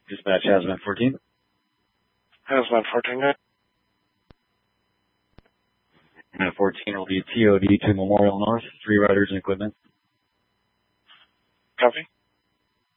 Dispatch Hazmat 14. Hazmat 14, good. Hazmat 14 will be TOD to Memorial North, 3 riders and equipment. Copy.